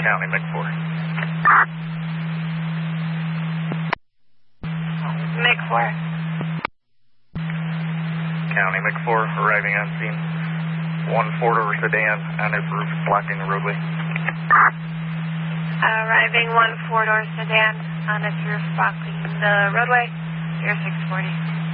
County MIG-4. MIG-4. County MIG-4 arriving on scene. One four-door sedan on its roof blocking the roadway. Arriving one four-door sedan on its roof blocking the roadway. You're 640.